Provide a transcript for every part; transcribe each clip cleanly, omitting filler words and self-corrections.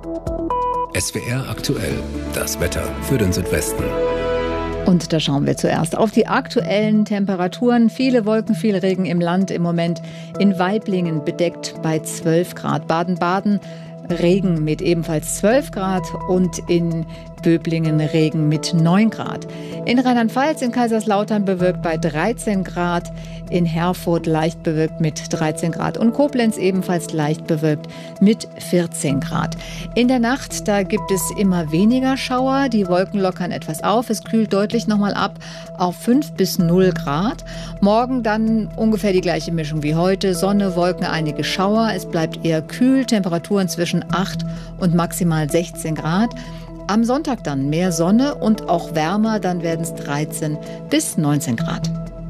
SWR aktuell, das Wetter für den Südwesten. Und da schauen wir zuerst auf die aktuellen Temperaturen. Viele Wolken, viel Regen im Land im Moment. In Waiblingen bedeckt bei 12 Grad. Baden-Baden Regen mit ebenfalls 12 Grad und in Böblingen Regen mit 9 Grad. In Rheinland-Pfalz, in Kaiserslautern bewölkt bei 13 Grad, in Herford leicht bewölkt mit 13 Grad und Koblenz ebenfalls leicht bewölkt mit 14 Grad. In der Nacht, da gibt es immer weniger Schauer, die Wolken lockern etwas auf, es kühlt deutlich nochmal ab auf 5 bis 0 Grad. Morgen dann ungefähr die gleiche Mischung wie heute, Sonne, Wolken, einige Schauer, es bleibt eher kühl, Temperaturen zwischen 8 und maximal 16 Grad. Am Sonntag dann mehr Sonne und auch wärmer, dann werden es 13 bis 19 Grad.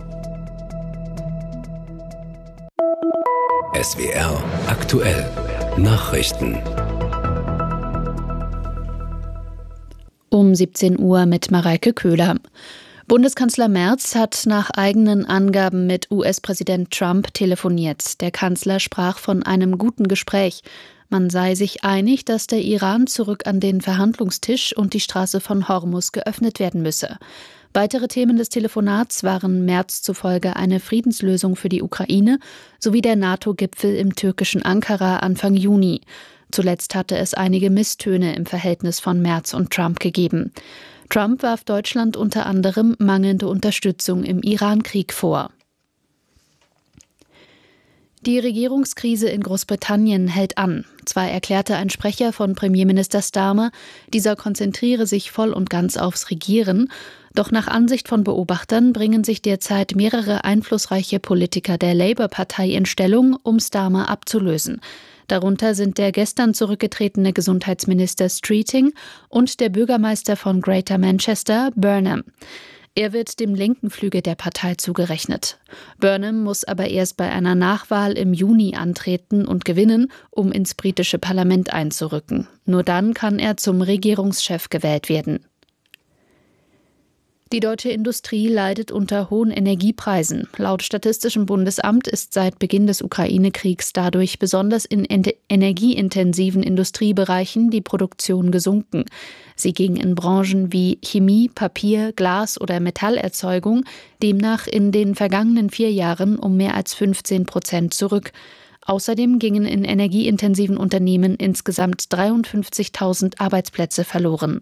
SWR aktuell Nachrichten. Um 17 Uhr mit Mareike Köhler. Bundeskanzler Merz hat nach eigenen Angaben mit US-Präsident Trump telefoniert. Der Kanzler sprach von einem guten Gespräch. Man sei sich einig, dass der Iran zurück an den Verhandlungstisch und die Straße von Hormuz geöffnet werden müsse. Weitere Themen des Telefonats waren Merz zufolge eine Friedenslösung für die Ukraine sowie der NATO-Gipfel im türkischen Ankara Anfang Juni. Zuletzt hatte es einige Misstöne im Verhältnis von Merz und Trump gegeben. Trump warf Deutschland unter anderem mangelnde Unterstützung im Iran-Krieg vor. Die Regierungskrise in Großbritannien hält an. Zwar erklärte ein Sprecher von Premierminister Starmer, dieser konzentriere sich voll und ganz aufs Regieren, doch nach Ansicht von Beobachtern bringen sich derzeit mehrere einflussreiche Politiker der Labour-Partei in Stellung, um Starmer abzulösen. Darunter sind der gestern zurückgetretene Gesundheitsminister Streeting und der Bürgermeister von Greater Manchester, Burnham. Er wird dem linken Flügel der Partei zugerechnet. Burnham muss aber erst bei einer Nachwahl im Juni antreten und gewinnen, um ins britische Parlament einzurücken. Nur dann kann er zum Regierungschef gewählt werden. Die deutsche Industrie leidet unter hohen Energiepreisen. Laut Statistischem Bundesamt ist seit Beginn des Ukraine-Kriegs dadurch besonders in energieintensiven Industriebereichen die Produktion gesunken. Sie ging in Branchen wie Chemie, Papier, Glas oder Metallerzeugung demnach in den vergangenen 4 Jahren um mehr als 15% zurück. Außerdem gingen in energieintensiven Unternehmen insgesamt 53.000 Arbeitsplätze verloren.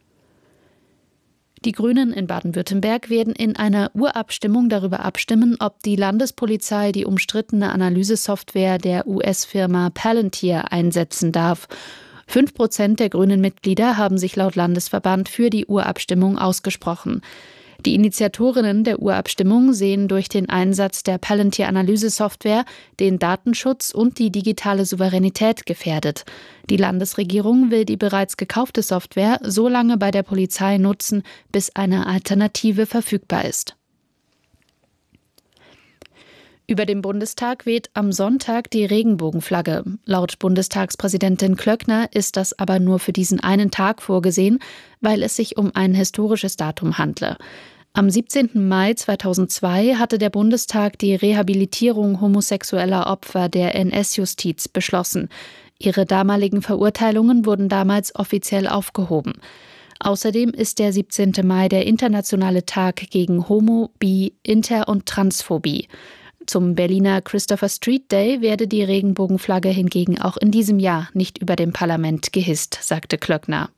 Die Grünen in Baden-Württemberg werden in einer Urabstimmung darüber abstimmen, ob die Landespolizei die umstrittene Analysesoftware der US-Firma Palantir einsetzen darf. 5% der grünen Mitglieder haben sich laut Landesverband für die Urabstimmung ausgesprochen. Die Initiatorinnen der Urabstimmung sehen durch den Einsatz der Palantir-Analysesoftware den Datenschutz und die digitale Souveränität gefährdet. Die Landesregierung will die bereits gekaufte Software so lange bei der Polizei nutzen, bis eine Alternative verfügbar ist. Über dem Bundestag weht am Sonntag die Regenbogenflagge. Laut Bundestagspräsidentin Klöckner ist das aber nur für diesen einen Tag vorgesehen, weil es sich um ein historisches Datum handle. Am 17. Mai 2002 hatte der Bundestag die Rehabilitierung homosexueller Opfer der NS-Justiz beschlossen. Ihre damaligen Verurteilungen wurden damals offiziell aufgehoben. Außerdem ist der 17. Mai der internationale Tag gegen Homo-, Bi-, Inter- und Transphobie. Zum Berliner Christopher Street Day werde die Regenbogenflagge hingegen auch in diesem Jahr nicht über dem Parlament gehisst, sagte Klöckner.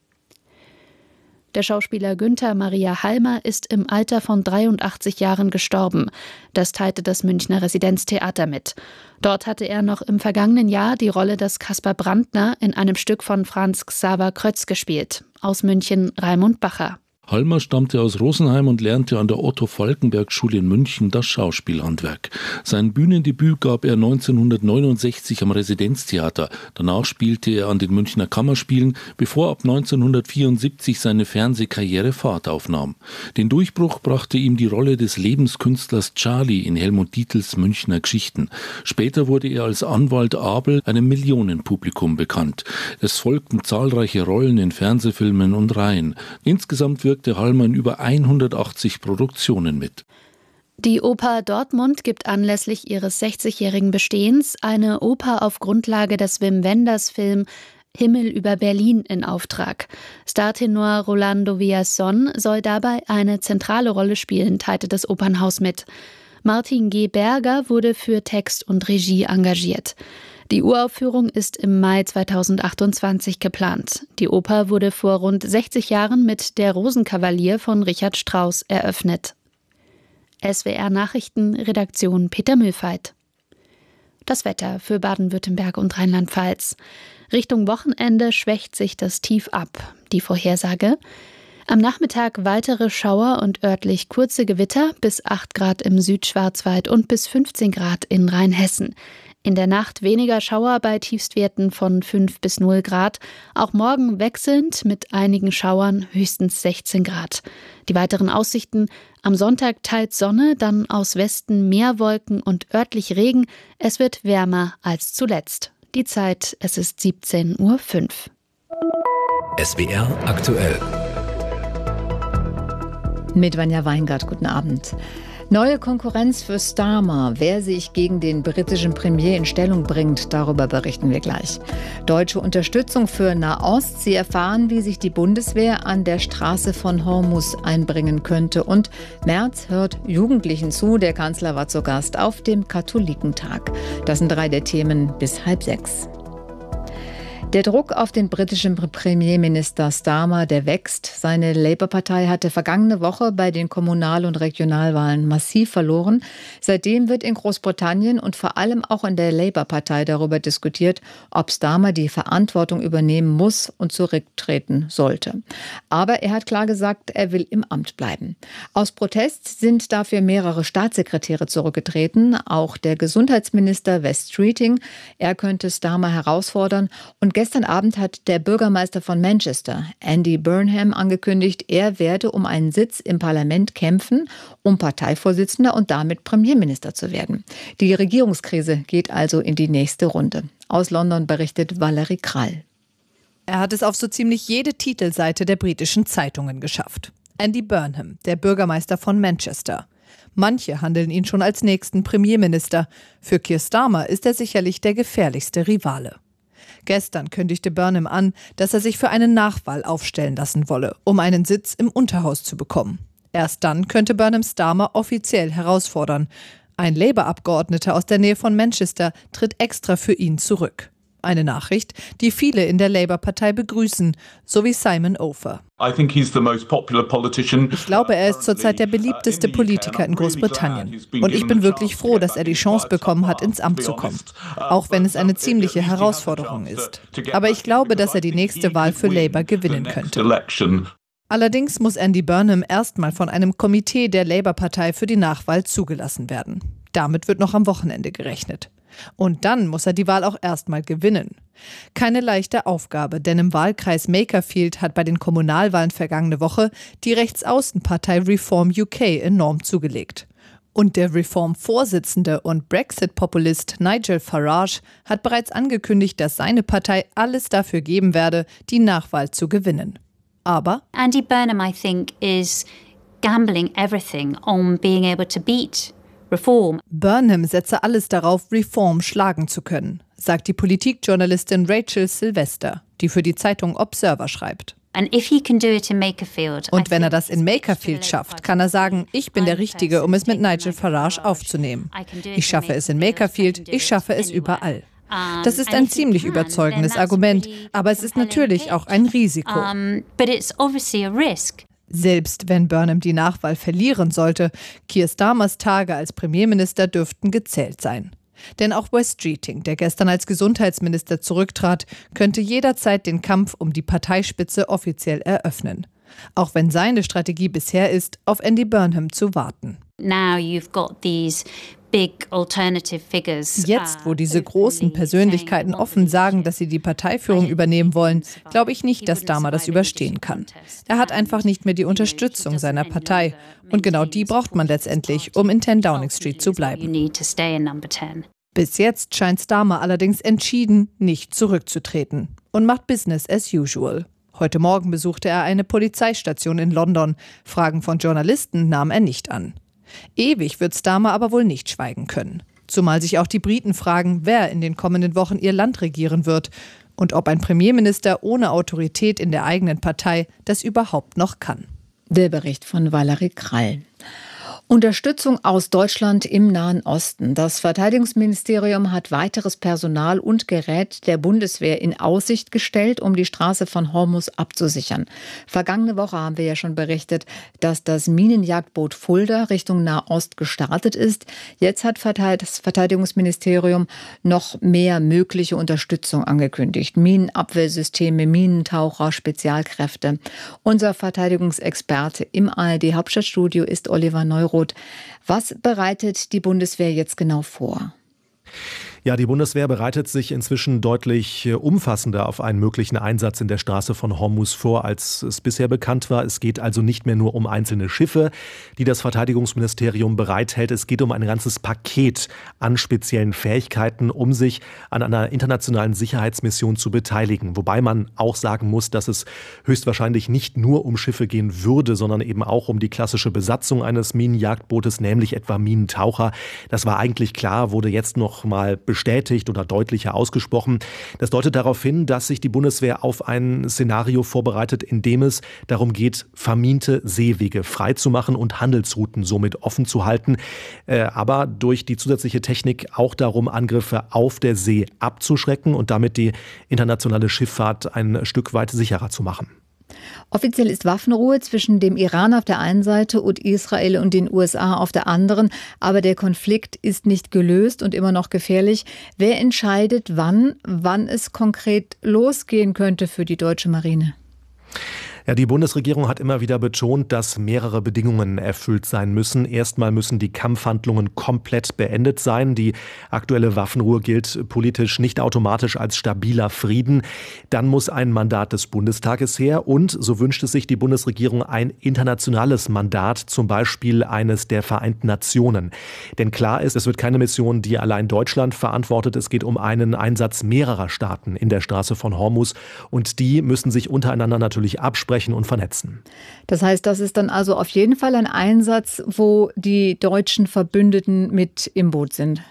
Der Schauspieler Günther Maria Halmer ist im Alter von 83 Jahren gestorben. Das teilte das Münchner Residenztheater mit. Dort hatte er noch im vergangenen Jahr die Rolle des Kaspar Brandner in einem Stück von Franz Xaver Krötz gespielt. Aus München Raimund Bacher. Halmer stammte aus Rosenheim und lernte an der Otto-Falckenberg-Schule in München das Schauspielhandwerk. Sein Bühnendebüt gab er 1969 am Residenztheater. Danach spielte er an den Münchner Kammerspielen, bevor ab 1974 seine Fernsehkarriere Fahrt aufnahm. Den Durchbruch brachte ihm die Rolle des Lebenskünstlers Charlie in Helmut Dietls Münchner Geschichten. Später wurde er als Anwalt Abel einem Millionenpublikum bekannt. Es folgten zahlreiche Rollen in Fernsehfilmen und Reihen. Insgesamt wirkte Halmer in über 180 Produktionen mit. Die Oper Dortmund gibt anlässlich ihres 60-jährigen Bestehens eine Oper auf Grundlage des Wim Wenders Film Himmel über Berlin in Auftrag. Startenor Rolando Villazón soll dabei eine zentrale Rolle spielen, teilte das Opernhaus mit. Martin G. Berger wurde für Text und Regie engagiert. Die Uraufführung ist im Mai 2028 geplant. Die Oper wurde vor rund 60 Jahren mit Der Rosenkavalier von Richard Strauss eröffnet. SWR Nachrichten, Redaktion Peter Mühlfeit. Das Wetter für Baden-Württemberg und Rheinland-Pfalz. Richtung Wochenende schwächt sich das Tief ab. Die Vorhersage: Am Nachmittag weitere Schauer und örtlich kurze Gewitter, bis 8 Grad im Südschwarzwald und bis 15 Grad in Rheinhessen. In der Nacht weniger Schauer bei Tiefstwerten von 5 bis 0 Grad. Auch morgen wechselnd mit einigen Schauern, höchstens 16 Grad. Die weiteren Aussichten: Am Sonntag teils Sonne, dann aus Westen mehr Wolken und örtlich Regen. Es wird wärmer als zuletzt. Die Zeit: Es ist 17:05 Uhr. SWR aktuell. Mit Vanja Weingart, guten Abend. Neue Konkurrenz für Starmer. Wer sich gegen den britischen Premier in Stellung bringt, darüber berichten wir gleich. Deutsche Unterstützung für Nahost. Sie erfahren, wie sich die Bundeswehr an der Straße von Hormuz einbringen könnte. Und Merz hört Jugendlichen zu. Der Kanzler war zu Gast auf dem Katholikentag. Das sind 3 der Themen bis 5:30. Der Druck auf den britischen Premierminister Starmer, der wächst. Seine Labour-Partei hatte vergangene Woche bei den Kommunal- und Regionalwahlen massiv verloren. Seitdem wird in Großbritannien und vor allem auch in der Labour-Partei darüber diskutiert, ob Starmer die Verantwortung übernehmen muss und zurücktreten sollte. Aber er hat klar gesagt, er will im Amt bleiben. Aus Protest sind dafür mehrere Staatssekretäre zurückgetreten. Auch der Gesundheitsminister Wes Streeting, er könnte Starmer herausfordern. Und gestern Abend hat der Bürgermeister von Manchester, Andy Burnham, angekündigt, er werde um einen Sitz im Parlament kämpfen, um Parteivorsitzender und damit Premierminister zu werden. Die Regierungskrise geht also in die nächste Runde. Aus London berichtet Valerie Krall. Er hat es auf so ziemlich jede Titelseite der britischen Zeitungen geschafft. Andy Burnham, der Bürgermeister von Manchester. Manche handeln ihn schon als nächsten Premierminister. Für Keir Starmer ist er sicherlich der gefährlichste Rivale. Gestern kündigte Burnham an, dass er sich für eine Nachwahl aufstellen lassen wolle, um einen Sitz im Unterhaus zu bekommen. Erst dann könnte Burnham Starmer offiziell herausfordern. Ein Labour-Abgeordneter aus der Nähe von Manchester tritt extra für ihn zurück. Eine Nachricht, die viele in der Labour-Partei begrüßen, so wie Simon Ofer. Ich glaube, er ist zurzeit der beliebteste Politiker in Großbritannien. Und ich bin wirklich froh, dass er die Chance bekommen hat, ins Amt zu kommen. Auch wenn es eine ziemliche Herausforderung ist. Aber ich glaube, dass er die nächste Wahl für Labour gewinnen könnte. Allerdings muss Andy Burnham erstmal von einem Komitee der Labour-Partei für die Nachwahl zugelassen werden. Damit wird noch am Wochenende gerechnet. Und dann muss er die Wahl auch erstmal gewinnen. Keine leichte Aufgabe, denn im Wahlkreis Makerfield hat bei den Kommunalwahlen vergangene Woche die Rechtsaußenpartei Reform UK enorm zugelegt. Und der Reform-Vorsitzende und Brexit-Populist Nigel Farage hat bereits angekündigt, dass seine Partei alles dafür geben werde, die Nachwahl zu gewinnen. Aber Andy Burnham, I think, is gambling everything on being able to beat Reform. Burnham setze alles darauf, Reform schlagen zu können, sagt die Politikjournalistin Rachel Sylvester, die für die Zeitung Observer schreibt. Und wenn er das in Makerfield schafft, kann er sagen, ich bin der Richtige, um es mit Nigel Farage aufzunehmen. Ich schaffe es in Makerfield, ich schaffe es überall. Das ist ein ziemlich überzeugendes Argument, aber es ist natürlich auch ein Risiko. Selbst wenn Burnham die Nachwahl verlieren sollte, Keir Starmers Tage als Premierminister dürften gezählt sein. Denn auch Wes Streeting, der gestern als Gesundheitsminister zurücktrat, könnte jederzeit den Kampf um die Parteispitze offiziell eröffnen. Auch wenn seine Strategie bisher ist, auf Andy Burnham zu warten. Jetzt, wo diese großen Persönlichkeiten offen sagen, dass sie die Parteiführung übernehmen wollen, glaube ich nicht, dass Starmer das überstehen kann. Er hat einfach nicht mehr die Unterstützung seiner Partei. Und genau die braucht man letztendlich, um in 10 Downing Street zu bleiben. Bis jetzt scheint Starmer allerdings entschieden, nicht zurückzutreten und macht Business as usual. Heute Morgen besuchte er eine Polizeistation in London. Fragen von Journalisten nahm er nicht an. Ewig wird Starmer aber wohl nicht schweigen können. Zumal sich auch die Briten fragen, wer in den kommenden Wochen ihr Land regieren wird. und ob ein Premierminister ohne Autorität in der eigenen Partei das überhaupt noch kann. Der Bericht von Valerie Krall. Unterstützung aus Deutschland im Nahen Osten. Das Verteidigungsministerium hat weiteres Personal und Gerät der Bundeswehr in Aussicht gestellt, um die Straße von Hormuz abzusichern. Vergangene Woche haben wir ja schon berichtet, dass das Minenjagdboot Fulda Richtung Nahost gestartet ist. Jetzt hat das Verteidigungsministerium noch mehr mögliche Unterstützung angekündigt. Minenabwehrsysteme, Minentaucher, Spezialkräfte. Unser Verteidigungsexperte im ARD-Hauptstadtstudio ist Oliver Neuroth. Was bereitet die Bundeswehr jetzt genau vor? Ja, die Bundeswehr bereitet sich inzwischen deutlich umfassender auf einen möglichen Einsatz in der Straße von Hormuz vor, als es bisher bekannt war. Es geht also nicht mehr nur um einzelne Schiffe, die das Verteidigungsministerium bereithält. Es geht um ein ganzes Paket an speziellen Fähigkeiten, um sich an einer internationalen Sicherheitsmission zu beteiligen. Wobei man auch sagen muss, dass es höchstwahrscheinlich nicht nur um Schiffe gehen würde, sondern eben auch um die klassische Besatzung eines Minenjagdbootes, nämlich etwa Minentaucher. Das war eigentlich klar, wurde jetzt noch mal bestätigt oder deutlicher ausgesprochen. Das deutet darauf hin, dass sich die Bundeswehr auf ein Szenario vorbereitet, in dem es darum geht, verminte Seewege freizumachen und Handelsrouten somit offen zu halten, aber durch die zusätzliche Technik auch darum, Angriffe auf der See abzuschrecken und damit die internationale Schifffahrt ein Stück weit sicherer zu machen. Offiziell ist Waffenruhe zwischen dem Iran auf der einen Seite und Israel und den USA auf der anderen. Aber der Konflikt ist nicht gelöst und immer noch gefährlich. Wer entscheidet, wann es konkret losgehen könnte für die deutsche Marine? Ja, die Bundesregierung hat immer wieder betont, dass mehrere Bedingungen erfüllt sein müssen. Erstmal müssen die Kampfhandlungen komplett beendet sein. Die aktuelle Waffenruhe gilt politisch nicht automatisch als stabiler Frieden. Dann muss ein Mandat des Bundestages her und, so wünscht es sich die Bundesregierung, ein internationales Mandat, zum Beispiel eines der Vereinten Nationen. Denn klar ist, es wird keine Mission, die allein Deutschland verantwortet. Es geht um einen Einsatz mehrerer Staaten in der Straße von Hormuz und die müssen sich untereinander natürlich absprechen und vernetzen. Das heißt, das ist dann also auf jeden Fall ein Einsatz, wo die deutschen Verbündeten mit im Boot sind.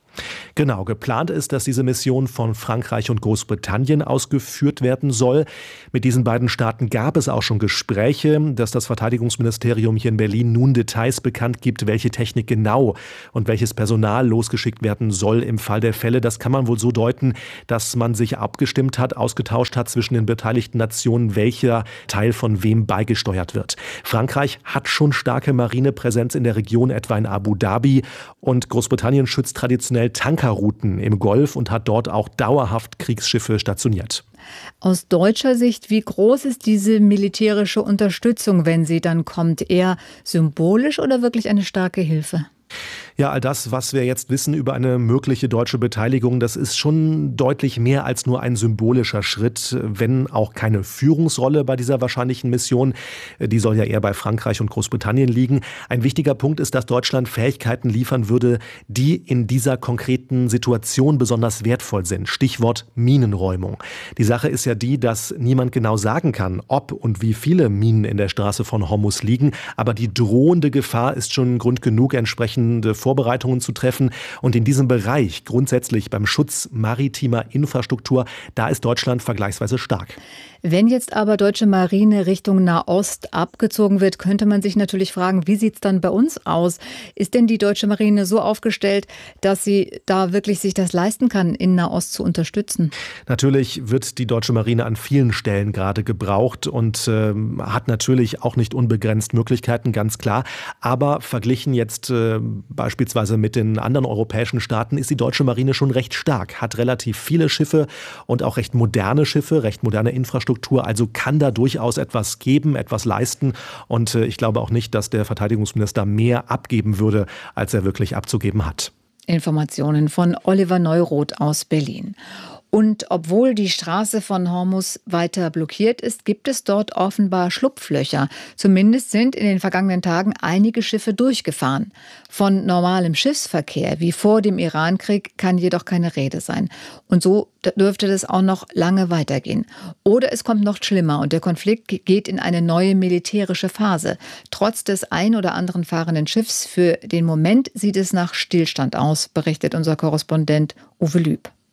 Genau, geplant ist, dass diese Mission von Frankreich und Großbritannien ausgeführt werden soll. Mit diesen beiden Staaten gab es auch schon Gespräche, dass das Verteidigungsministerium hier in Berlin nun Details bekannt gibt, welche Technik genau und welches Personal losgeschickt werden soll im Fall der Fälle. Das kann man wohl so deuten, dass man sich abgestimmt hat, ausgetauscht hat zwischen den beteiligten Nationen, welcher Teil von wem beigesteuert wird. Frankreich hat schon starke Marinepräsenz in der Region, etwa in Abu Dhabi, und Großbritannien schützt traditionell Tankerrouten im Golf und hat dort auch dauerhaft Kriegsschiffe stationiert. Aus deutscher Sicht, wie groß ist diese militärische Unterstützung, wenn sie dann kommt? Eher symbolisch oder wirklich eine starke Hilfe? Ja, all das, was wir jetzt wissen über eine mögliche deutsche Beteiligung, das ist schon deutlich mehr als nur ein symbolischer Schritt, wenn auch keine Führungsrolle bei dieser wahrscheinlichen Mission. Die soll ja eher bei Frankreich und Großbritannien liegen. Ein wichtiger Punkt ist, dass Deutschland Fähigkeiten liefern würde, die in dieser konkreten Situation besonders wertvoll sind. Stichwort Minenräumung. Die Sache ist ja die, dass niemand genau sagen kann, ob und wie viele Minen in der Straße von Hormuz liegen. Aber die drohende Gefahr ist schon Grund genug, entsprechende Vorbereitungen zu treffen. Und in diesem Bereich, grundsätzlich beim Schutz maritimer Infrastruktur, da ist Deutschland vergleichsweise stark. Wenn jetzt aber deutsche Marine Richtung Nahost abgezogen wird, könnte man sich natürlich fragen, wie sieht es dann bei uns aus? Ist denn die deutsche Marine so aufgestellt, dass sie da wirklich sich das leisten kann, in Nahost zu unterstützen? Natürlich wird die deutsche Marine an vielen Stellen gerade gebraucht und hat natürlich auch nicht unbegrenzt Möglichkeiten, ganz klar. Aber verglichen jetzt beispielsweise mit den anderen europäischen Staaten ist die deutsche Marine schon recht stark, hat relativ viele Schiffe und auch recht moderne Schiffe, recht moderne Infrastruktur. Also kann da durchaus etwas geben, etwas leisten. Und ich glaube auch nicht, dass der Verteidigungsminister mehr abgeben würde, als er wirklich abzugeben hat. Informationen von Oliver Neuroth aus Berlin. Und obwohl die Straße von Hormuz weiter blockiert ist, gibt es dort offenbar Schlupflöcher. Zumindest sind in den vergangenen Tagen einige Schiffe durchgefahren. Von normalem Schiffsverkehr wie vor dem Irankrieg kann jedoch keine Rede sein. Und so dürfte das auch noch lange weitergehen. Oder es kommt noch schlimmer und der Konflikt geht in eine neue militärische Phase. Trotz des ein oder anderen fahrenden Schiffs, für den Moment sieht es nach Stillstand aus, berichtet unser Korrespondent Uwe Lüb.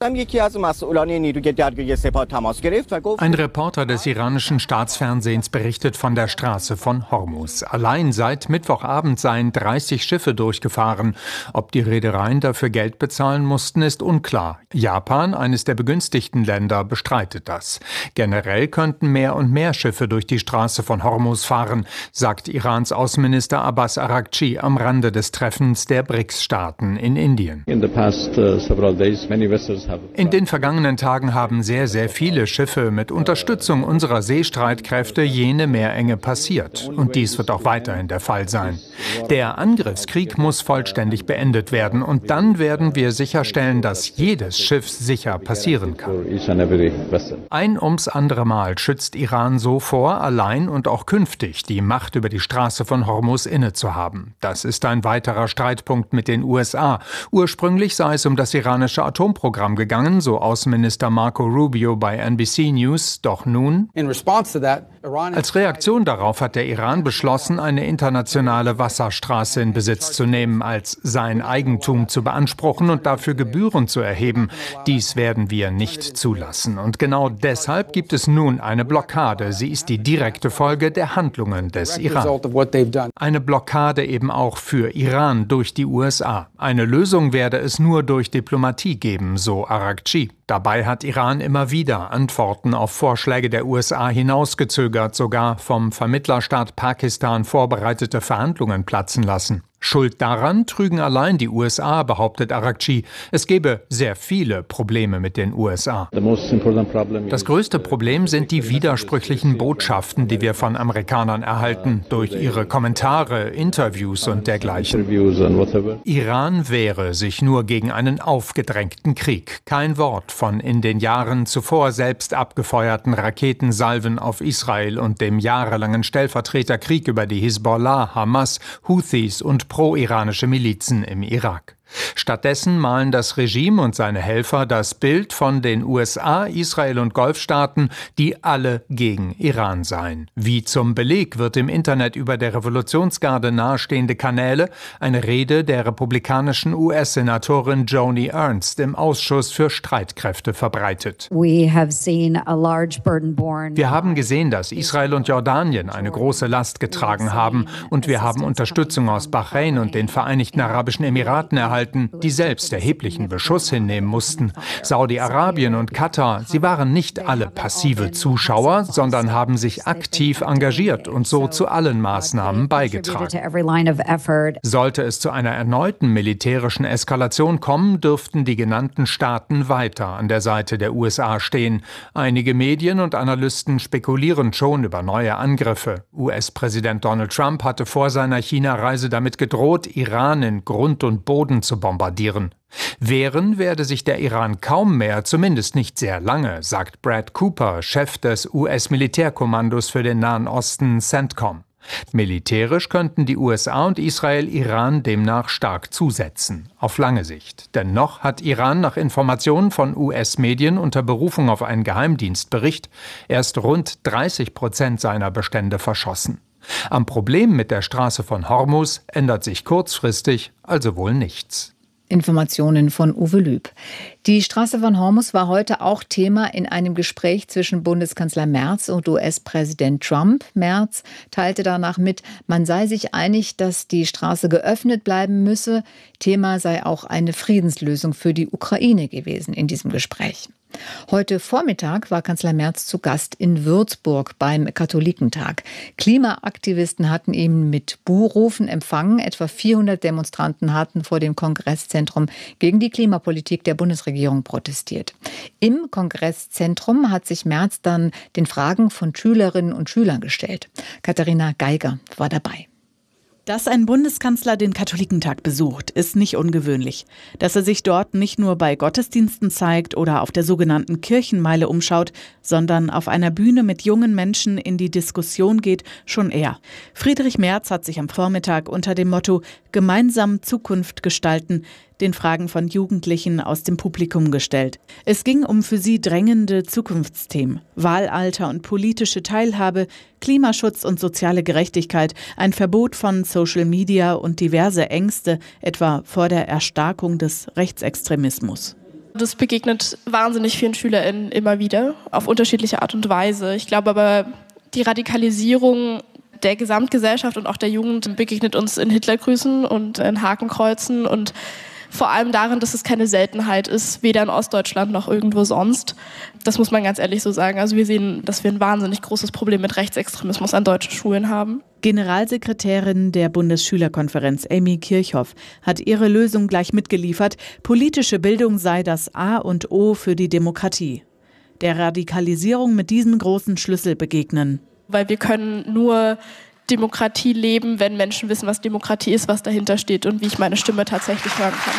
Ein Reporter des iranischen Staatsfernsehens berichtet von der Straße von Hormuz. Allein seit Mittwochabend seien 30 Schiffe durchgefahren. Ob die Reedereien dafür Geld bezahlen mussten, ist unklar. Japan, eines der begünstigten Länder, bestreitet das. Generell könnten mehr und mehr Schiffe durch die Straße von Hormuz fahren, sagt Irans Außenminister Abbas Araghchi am Rande des Treffens der BRICS-Staaten in Indien. In den vergangenen Tagen haben sehr viele Schiffe mit Unterstützung unserer Seestreitkräfte jene Meerenge passiert. Und dies wird auch weiterhin der Fall sein. Der Angriffskrieg muss vollständig beendet werden. Und dann werden wir sicherstellen, dass jedes Schiff sicher passieren kann. Ein ums andere Mal schützt Iran so vor, allein und auch künftig die Macht über die Straße von Hormuz innezuhaben. Das ist ein weiterer Streitpunkt mit den USA. Ursprünglich sei es um das iranische Atomprogramm gegangen, so Außenminister Marco Rubio bei NBC News. Doch nun, als Reaktion darauf hat der Iran beschlossen, eine internationale Wasserstraße in Besitz zu nehmen, als sein Eigentum zu beanspruchen und dafür Gebühren zu erheben. Dies werden wir nicht zulassen. Und genau deshalb gibt es nun eine Blockade. Sie ist die direkte Folge der Handlungen des Iran. Eine Blockade eben auch für Iran durch die USA. Eine Lösung werde es nur durch Diplomatie geben, so Araghchi. Dabei hat Iran immer wieder Antworten auf Vorschläge der USA hinausgezögert, sogar vom Vermittlerstaat Pakistan vorbereitete Verhandlungen platzen lassen. Schuld daran trügen allein die USA, behauptet Araghchi. Es gebe sehr viele Probleme mit den USA. Das größte Problem sind die widersprüchlichen Botschaften, die wir von Amerikanern erhalten, durch ihre Kommentare, Interviews und dergleichen. Iran wehre sich nur gegen einen aufgedrängten Krieg. Kein Wort von in den Jahren zuvor selbst abgefeuerten Raketensalven auf Israel und dem jahrelangen Stellvertreterkrieg über die Hisbollah, Hamas, Houthis und pro-iranische Milizen im Irak. Stattdessen malen das Regime und seine Helfer das Bild von den USA, Israel und Golfstaaten, die alle gegen Iran seien. Wie zum Beleg wird im Internet über der Revolutionsgarde nahestehende Kanäle eine Rede der republikanischen US-Senatorin Joni Ernst im Ausschuss für Streitkräfte verbreitet. Wir haben gesehen, dass Israel und Jordanien eine große Last getragen haben und wir haben Unterstützung aus Bahrain und den Vereinigten Arabischen Emiraten erhalten, die selbst erheblichen Beschuss hinnehmen mussten. Saudi-Arabien und Katar, sie waren nicht alle passive Zuschauer, sondern haben sich aktiv engagiert und so zu allen Maßnahmen beigetragen. Sollte es zu einer erneuten militärischen Eskalation kommen, dürften die genannten Staaten weiter an der Seite der USA stehen. Einige Medien und Analysten spekulieren schon über neue Angriffe. US-Präsident Donald Trump hatte vor seiner China-Reise damit gedroht, Iran in Grund und Boden zu bombardieren. Wehren werde sich der Iran kaum mehr, zumindest nicht sehr lange, sagt Brad Cooper, Chef des US-Militärkommandos für den Nahen Osten CENTCOM. Militärisch könnten die USA und Israel Iran demnach stark zusetzen, auf lange Sicht. Denn noch hat Iran nach Informationen von US-Medien unter Berufung auf einen Geheimdienstbericht erst rund 30% seiner Bestände verschossen. Am Problem mit der Straße von Hormuz ändert sich kurzfristig also wohl nichts. Informationen von Uwe Lüb. Die Straße von Hormuz war heute auch Thema in einem Gespräch zwischen Bundeskanzler Merz und US-Präsident Trump. Merz teilte danach mit, man sei sich einig, dass die Straße geöffnet bleiben müsse. Thema sei auch eine Friedenslösung für die Ukraine gewesen in diesem Gespräch. Heute Vormittag war Kanzler Merz zu Gast in Würzburg beim Katholikentag. Klimaaktivisten hatten ihn mit Buhrufen empfangen. Etwa 400 Demonstranten hatten vor dem Kongresszentrum gegen die Klimapolitik der Bundesregierung protestiert. Im Kongresszentrum hat sich Merz dann den Fragen von Schülerinnen und Schülern gestellt. Katharina Geiger war dabei. Dass ein Bundeskanzler den Katholikentag besucht, ist nicht ungewöhnlich. Dass er sich dort nicht nur bei Gottesdiensten zeigt oder auf der sogenannten Kirchenmeile umschaut, sondern auf einer Bühne mit jungen Menschen in die Diskussion geht, schon eher. Friedrich Merz hat sich am Vormittag unter dem Motto »Gemeinsam Zukunft gestalten« den Fragen von Jugendlichen aus dem Publikum gestellt. Es ging um für sie drängende Zukunftsthemen. Wahlalter und politische Teilhabe, Klimaschutz und soziale Gerechtigkeit, ein Verbot von Social Media und diverse Ängste, etwa vor der Erstarkung des Rechtsextremismus. Das begegnet wahnsinnig vielen SchülerInnen immer wieder, auf unterschiedliche Art und Weise. Ich glaube aber, die Radikalisierung der Gesamtgesellschaft und auch der Jugend begegnet uns in Hitlergrüßen und in Hakenkreuzen und vor allem darin, dass es keine Seltenheit ist, weder in Ostdeutschland noch irgendwo sonst. Das muss man ganz ehrlich so sagen. Also wir sehen, dass wir ein wahnsinnig großes Problem mit Rechtsextremismus an deutschen Schulen haben. Generalsekretärin der Bundesschülerkonferenz Amy Kirchhoff hat ihre Lösung gleich mitgeliefert. Politische Bildung sei das A und O für die Demokratie. Der Radikalisierung mit diesem großen Schlüssel begegnen. Weil wir können nur Demokratie leben, wenn Menschen wissen, was Demokratie ist, was dahinter steht und wie ich meine Stimme tatsächlich hören kann.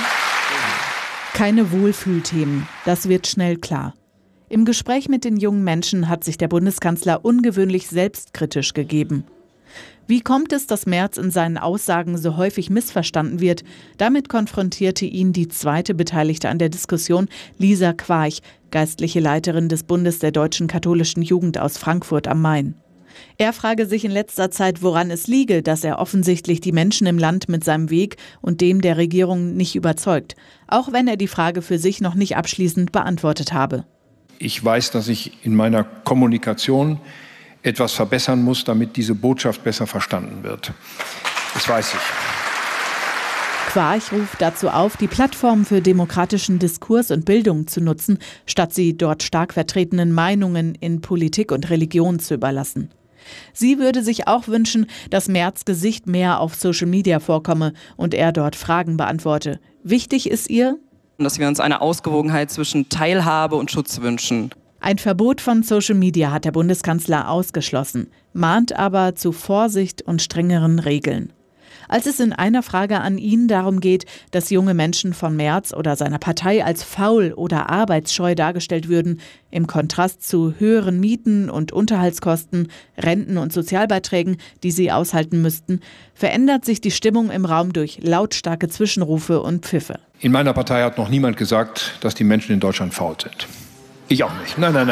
Keine Wohlfühlthemen, das wird schnell klar. Im Gespräch mit den jungen Menschen hat sich der Bundeskanzler ungewöhnlich selbstkritisch gegeben. Wie kommt es, dass Merz in seinen Aussagen so häufig missverstanden wird? Damit konfrontierte ihn die zweite Beteiligte an der Diskussion, Lisa Quarch, geistliche Leiterin des Bundes der Deutschen Katholischen Jugend aus Frankfurt am Main. Er frage sich in letzter Zeit, woran es liege, dass er offensichtlich die Menschen im Land mit seinem Weg und dem der Regierung nicht überzeugt, auch wenn er die Frage für sich noch nicht abschließend beantwortet habe. Ich weiß, dass ich in meiner Kommunikation etwas verbessern muss, damit diese Botschaft besser verstanden wird. Das weiß ich. Quarch ruft dazu auf, die Plattform für demokratischen Diskurs und Bildung zu nutzen, statt sie dort stark vertretenen Meinungen in Politik und Religion zu überlassen. Sie würde sich auch wünschen, dass Merz' Gesicht mehr auf Social Media vorkomme und er dort Fragen beantworte. Wichtig ist ihr, dass wir uns eine Ausgewogenheit zwischen Teilhabe und Schutz wünschen. Ein Verbot von Social Media hat der Bundeskanzler ausgeschlossen, mahnt aber zu Vorsicht und strengeren Regeln. Als es in einer Frage an ihn darum geht, dass junge Menschen von Merz oder seiner Partei als faul oder arbeitsscheu dargestellt würden, im Kontrast zu höheren Mieten und Unterhaltskosten, Renten und Sozialbeiträgen, die sie aushalten müssten, verändert sich die Stimmung im Raum durch lautstarke Zwischenrufe und Pfiffe. In meiner Partei hat noch niemand gesagt, dass die Menschen in Deutschland faul sind. Ich auch nicht. Nein.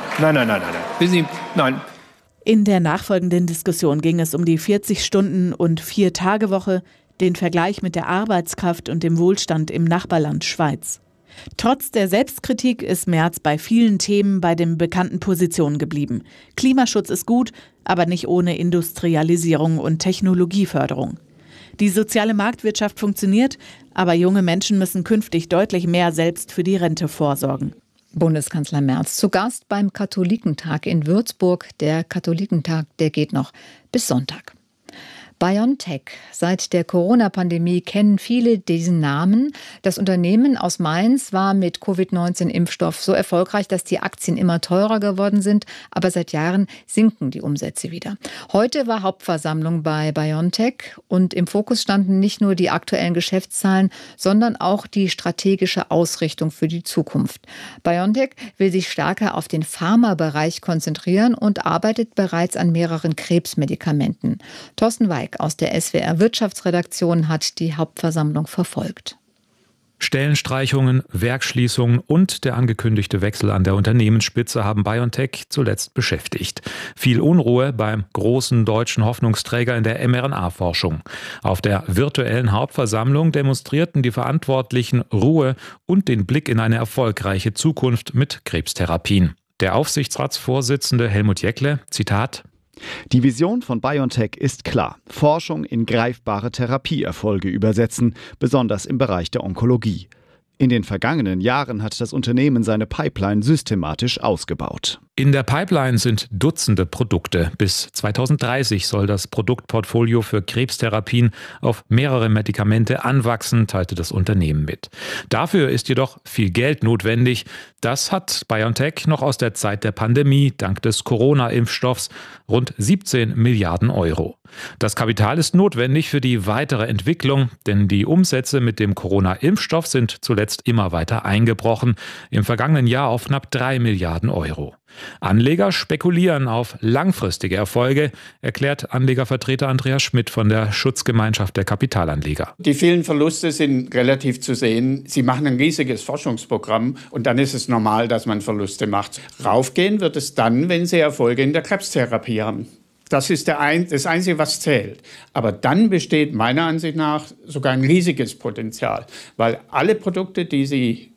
Wissen Sie, nein. In der nachfolgenden Diskussion ging es um die 40-Stunden- und 4-Tage-Woche, den Vergleich mit der Arbeitskraft und dem Wohlstand im Nachbarland Schweiz. Trotz der Selbstkritik ist Merz bei vielen Themen bei den bekannten Positionen geblieben. Klimaschutz ist gut, aber nicht ohne Industrialisierung und Technologieförderung. Die soziale Marktwirtschaft funktioniert, aber junge Menschen müssen künftig deutlich mehr selbst für die Rente vorsorgen. Bundeskanzler Merz zu Gast beim Katholikentag in Würzburg. Der Katholikentag, der geht noch bis Sonntag. BioNTech. Seit der Corona-Pandemie kennen viele diesen Namen. Das Unternehmen aus Mainz war mit Covid-19-Impfstoff so erfolgreich, dass die Aktien immer teurer geworden sind. Aber seit Jahren sinken die Umsätze wieder. Heute war Hauptversammlung bei BioNTech und im Fokus standen nicht nur die aktuellen Geschäftszahlen, sondern auch die strategische Ausrichtung für die Zukunft. BioNTech will sich stärker auf den Pharmabereich konzentrieren und arbeitet bereits an mehreren Krebsmedikamenten. Thorsten Weig aus der SWR Wirtschaftsredaktion hat die Hauptversammlung verfolgt. Stellenstreichungen, Werksschließungen und der angekündigte Wechsel an der Unternehmensspitze haben BioNTech zuletzt beschäftigt. Viel Unruhe beim großen deutschen Hoffnungsträger in der mRNA-Forschung. Auf der virtuellen Hauptversammlung demonstrierten die Verantwortlichen Ruhe und den Blick in eine erfolgreiche Zukunft mit Krebstherapien. Der Aufsichtsratsvorsitzende Helmut Jäckle, Zitat: Die Vision von BioNTech ist klar. Forschung in greifbare Therapieerfolge übersetzen, besonders im Bereich der Onkologie. In den vergangenen Jahren hat das Unternehmen seine Pipeline systematisch ausgebaut. In der Pipeline sind Dutzende Produkte. Bis 2030 soll das Produktportfolio für Krebstherapien auf mehrere Medikamente anwachsen, teilte das Unternehmen mit. Dafür ist jedoch viel Geld notwendig. Das hat BioNTech noch aus der Zeit der Pandemie, dank des Corona-Impfstoffs, rund 17 Milliarden Euro. Das Kapital ist notwendig für die weitere Entwicklung, denn die Umsätze mit dem Corona-Impfstoff sind zuletzt immer weiter eingebrochen, im vergangenen Jahr auf knapp 3 Milliarden Euro. Anleger spekulieren auf langfristige Erfolge, erklärt Anlegervertreter Andreas Schmidt von der Schutzgemeinschaft der Kapitalanleger. Die vielen Verluste sind relativ zu sehen. Sie machen ein riesiges Forschungsprogramm und dann ist es normal, dass man Verluste macht. Raufgehen wird es dann, wenn Sie Erfolge in der Krebstherapie haben. Das ist das Einzige, was zählt. Aber dann besteht meiner Ansicht nach sogar ein riesiges Potenzial, weil alle Produkte, die Sie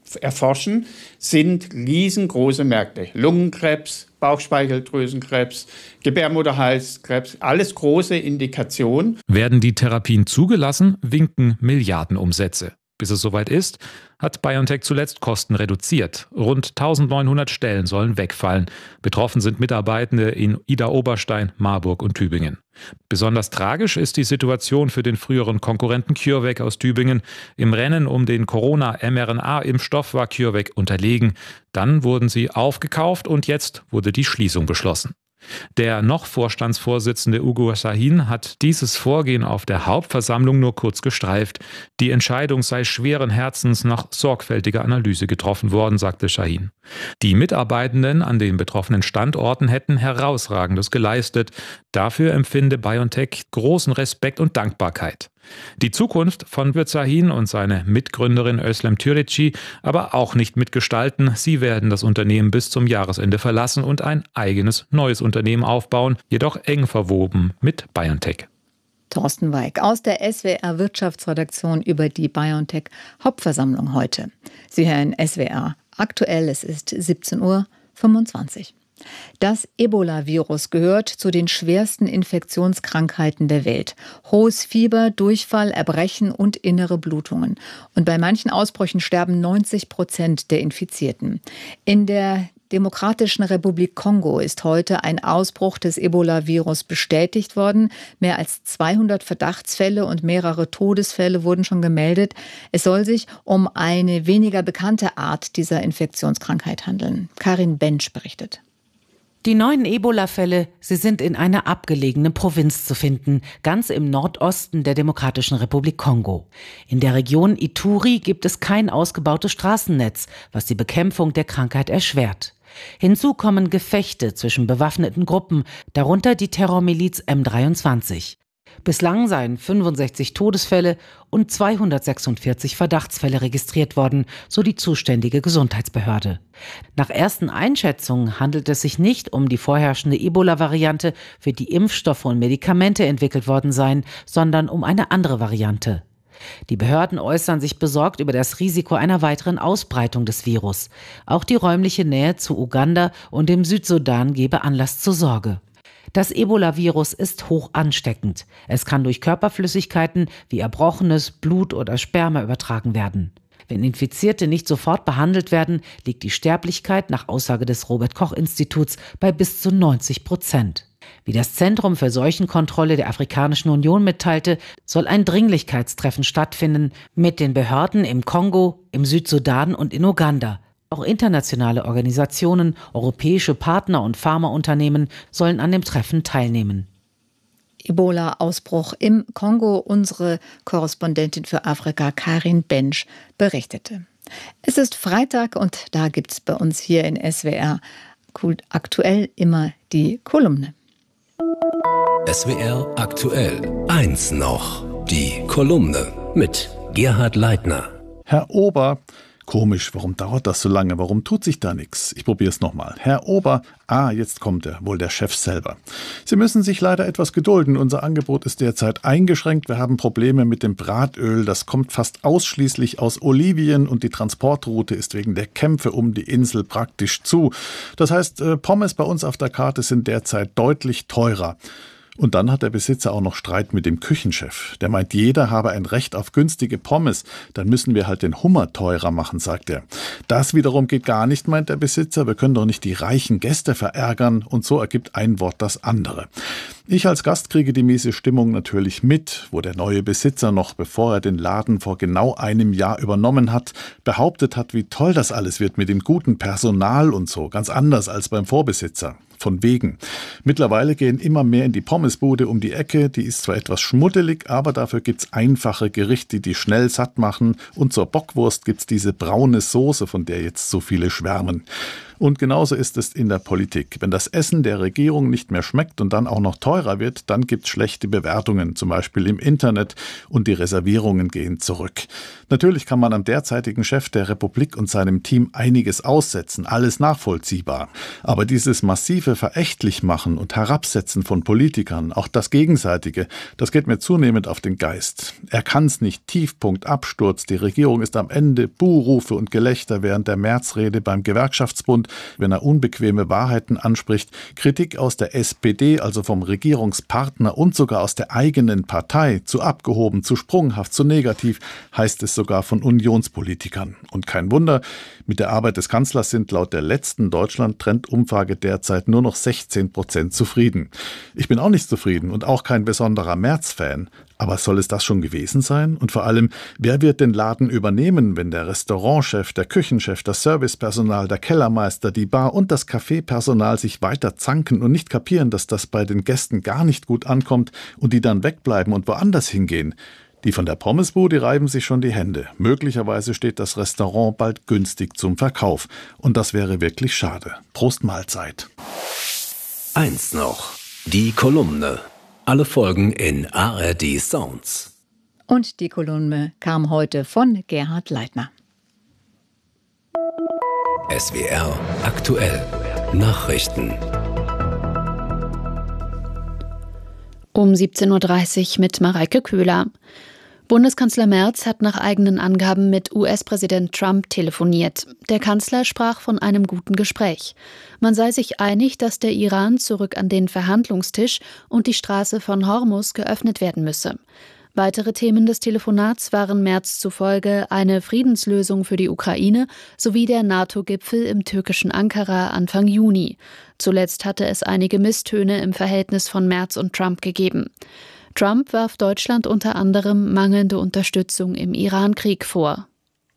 erforschen, sind riesengroße Märkte. Lungenkrebs, Bauchspeicheldrüsenkrebs, Gebärmutterhalskrebs, alles große Indikationen. Werden die Therapien zugelassen, winken Milliardenumsätze. Bis es soweit ist, hat BioNTech zuletzt Kosten reduziert. Rund 1900 Stellen sollen wegfallen. Betroffen sind Mitarbeitende in Idar-Oberstein, Marburg und Tübingen. Besonders tragisch ist die Situation für den früheren Konkurrenten CureVac aus Tübingen. Im Rennen um den Corona-mRNA-Impfstoff war CureVac unterlegen. Dann wurden sie aufgekauft und jetzt wurde die Schließung beschlossen. Der noch Vorstandsvorsitzende Ugur Sahin hat dieses Vorgehen auf der Hauptversammlung nur kurz gestreift. Die Entscheidung sei schweren Herzens nach sorgfältiger Analyse getroffen worden, sagte Sahin. Die Mitarbeitenden an den betroffenen Standorten hätten Herausragendes geleistet. Dafür empfinde BioNTech großen Respekt und Dankbarkeit. Die Zukunft von Sahin und seine Mitgründerin Özlem Türeci aber auch nicht mitgestalten. Sie werden das Unternehmen bis zum Jahresende verlassen und ein eigenes neues Unternehmen aufbauen, jedoch eng verwoben mit BioNTech. Thorsten Weig aus der SWR Wirtschaftsredaktion über die BioNTech Hauptversammlung heute. Sie hören SWR aktuell, es ist 17:25 Uhr. Das Ebola-Virus gehört zu den schwersten Infektionskrankheiten der Welt. Hohes Fieber, Durchfall, Erbrechen und innere Blutungen. Und bei manchen Ausbrüchen sterben 90% der Infizierten. In der Demokratischen Republik Kongo ist heute ein Ausbruch des Ebola-Virus bestätigt worden. Mehr als 200 Verdachtsfälle und mehrere Todesfälle wurden schon gemeldet. Es soll sich um eine weniger bekannte Art dieser Infektionskrankheit handeln. Karin Bensch berichtet. Die neuen Ebola-Fälle, sie sind in einer abgelegenen Provinz zu finden, ganz im Nordosten der Demokratischen Republik Kongo. In der Region Ituri gibt es kein ausgebautes Straßennetz, was die Bekämpfung der Krankheit erschwert. Hinzu kommen Gefechte zwischen bewaffneten Gruppen, darunter die Terrormiliz M23. Bislang seien 65 Todesfälle und 246 Verdachtsfälle registriert worden, so die zuständige Gesundheitsbehörde. Nach ersten Einschätzungen handelt es sich nicht um die vorherrschende Ebola-Variante, für die Impfstoffe und Medikamente entwickelt worden seien, sondern um eine andere Variante. Die Behörden äußern sich besorgt über das Risiko einer weiteren Ausbreitung des Virus. Auch die räumliche Nähe zu Uganda und dem Südsudan gebe Anlass zur Sorge. Das Ebola-Virus ist hoch ansteckend. Es kann durch Körperflüssigkeiten wie Erbrochenes, Blut oder Sperma übertragen werden. Wenn Infizierte nicht sofort behandelt werden, liegt die Sterblichkeit nach Aussage des Robert-Koch-Instituts bei bis zu 90%. Wie das Zentrum für Seuchenkontrolle der Afrikanischen Union mitteilte, soll ein Dringlichkeitstreffen stattfinden mit den Behörden im Kongo, im Südsudan und in Uganda. Auch internationale Organisationen, europäische Partner und Pharmaunternehmen sollen an dem Treffen teilnehmen. Ebola-Ausbruch im Kongo. Unsere Korrespondentin für Afrika, Karin Bensch, berichtete. Es ist Freitag und da gibt es bei uns hier in SWR aktuell immer die Kolumne. SWR aktuell 1 noch. Die Kolumne mit Gerhard Leitner. Herr Ober, komisch, warum dauert das so lange? Warum tut sich da nichts? Ich probiere es nochmal. Herr Ober, jetzt kommt er, wohl der Chef selber. Sie müssen sich leider etwas gedulden. Unser Angebot ist derzeit eingeschränkt. Wir haben Probleme mit dem Bratöl. Das kommt fast ausschließlich aus Olivien und die Transportroute ist wegen der Kämpfe um die Insel praktisch zu. Das heißt, Pommes bei uns auf der Karte sind derzeit deutlich teurer. Und dann hat der Besitzer auch noch Streit mit dem Küchenchef. Der meint, jeder habe ein Recht auf günstige Pommes. Dann müssen wir halt den Hummer teurer machen, sagt er. Das wiederum geht gar nicht, meint der Besitzer. Wir können doch nicht die reichen Gäste verärgern. Und so ergibt ein Wort das andere. Ich als Gast kriege die miese Stimmung natürlich mit, wo der neue Besitzer noch, bevor er den Laden vor genau einem Jahr übernommen hat, behauptet hat, wie toll das alles wird mit dem guten Personal und so. Ganz anders als beim Vorbesitzer. Von wegen. Mittlerweile gehen immer mehr in die Pommesbude um die Ecke. Die ist zwar etwas schmuddelig, aber dafür gibt's einfache Gerichte, die schnell satt machen. Und zur Bockwurst gibt's diese braune Soße, von der jetzt so viele schwärmen. Und genauso ist es in der Politik. Wenn das Essen der Regierung nicht mehr schmeckt und dann auch noch teurer wird, dann gibt es schlechte Bewertungen, zum Beispiel im Internet, und die Reservierungen gehen zurück. Natürlich kann man am derzeitigen Chef der Republik und seinem Team einiges aussetzen, alles nachvollziehbar. Aber dieses massive Verächtlichmachen und Herabsetzen von Politikern, auch das Gegenseitige, das geht mir zunehmend auf den Geist. Er kann's nicht, Tiefpunkt, Absturz, die Regierung ist am Ende, Buhrufe und Gelächter während der Märzrede beim Gewerkschaftsbund, wenn er unbequeme Wahrheiten anspricht, Kritik aus der SPD, also vom Regierungspartner und sogar aus der eigenen Partei, zu abgehoben, zu sprunghaft, zu negativ, heißt es sogar von Unionspolitikern. Und kein Wunder, mit der Arbeit des Kanzlers sind laut der letzten Deutschland-Trend-Umfrage derzeit nur noch 16% zufrieden. Ich bin auch nicht zufrieden und auch kein besonderer Merz-Fan. Aber soll es das schon gewesen sein? Und vor allem, wer wird den Laden übernehmen, wenn der Restaurantchef, der Küchenchef, das Servicepersonal, der Kellermeister, die Bar und das Kaffeepersonal sich weiter zanken und nicht kapieren, dass das bei den Gästen gar nicht gut ankommt und die dann wegbleiben und woanders hingehen? Die von der Pommesbude reiben sich schon die Hände. Möglicherweise steht das Restaurant bald günstig zum Verkauf. Und das wäre wirklich schade. Prost Mahlzeit. Eins noch. Die Kolumne. Alle Folgen in ARD Sounds. Und die Kolumne kam heute von Gerhard Leitner. SWR aktuell. Nachrichten. Um 17.30 Uhr mit Mareike Köhler. Bundeskanzler Merz hat nach eigenen Angaben mit US-Präsident Trump telefoniert. Der Kanzler sprach von einem guten Gespräch. Man sei sich einig, dass der Iran zurück an den Verhandlungstisch und die Straße von Hormuz geöffnet werden müsse. Weitere Themen des Telefonats waren Merz zufolge eine Friedenslösung für die Ukraine sowie der NATO-Gipfel im türkischen Ankara Anfang Juni. Zuletzt hatte es einige Misstöne im Verhältnis von Merz und Trump gegeben. Trump warf Deutschland unter anderem mangelnde Unterstützung im Iran-Krieg vor.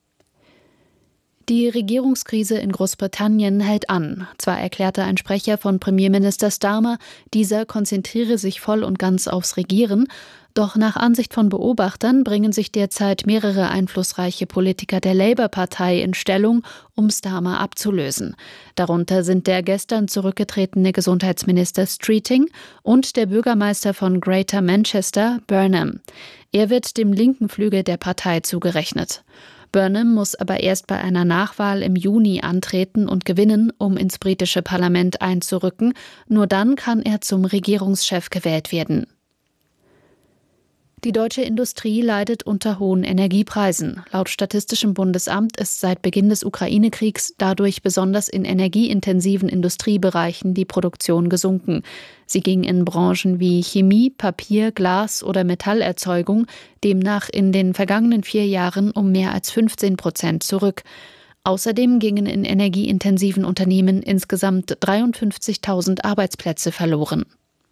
Die Regierungskrise in Großbritannien hält an. Zwar erklärte ein Sprecher von Premierminister Starmer, dieser konzentriere sich voll und ganz aufs Regieren, doch nach Ansicht von Beobachtern bringen sich derzeit mehrere einflussreiche Politiker der Labour-Partei in Stellung, um Starmer abzulösen. Darunter sind der gestern zurückgetretene Gesundheitsminister Streeting und der Bürgermeister von Greater Manchester, Burnham. Er wird dem linken Flügel der Partei zugerechnet. Burnham muss aber erst bei einer Nachwahl im Juni antreten und gewinnen, um ins britische Parlament einzurücken. Nur dann kann er zum Regierungschef gewählt werden. Die deutsche Industrie leidet unter hohen Energiepreisen. Laut Statistischem Bundesamt ist seit Beginn des Ukraine-Kriegs dadurch besonders in energieintensiven Industriebereichen die Produktion gesunken. Sie ging in Branchen wie Chemie, Papier, Glas oder Metallerzeugung demnach in den vergangenen 4 Jahren um mehr als 15% zurück. Außerdem gingen in energieintensiven Unternehmen insgesamt 53.000 Arbeitsplätze verloren.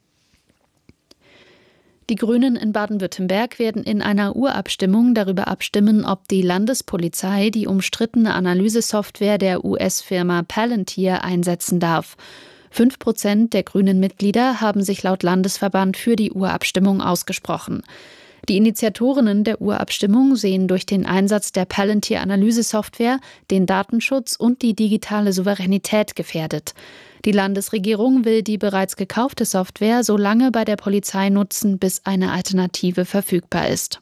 Die Grünen in Baden-Württemberg werden in einer Urabstimmung darüber abstimmen, ob die Landespolizei die umstrittene Analysesoftware der US-Firma Palantir einsetzen darf. 5% der grünen Mitglieder haben sich laut Landesverband für die Urabstimmung ausgesprochen. Die Initiatorinnen der Urabstimmung sehen durch den Einsatz der Palantir-Analysesoftware den Datenschutz und die digitale Souveränität gefährdet. Die Landesregierung will die bereits gekaufte Software so lange bei der Polizei nutzen, bis eine Alternative verfügbar ist.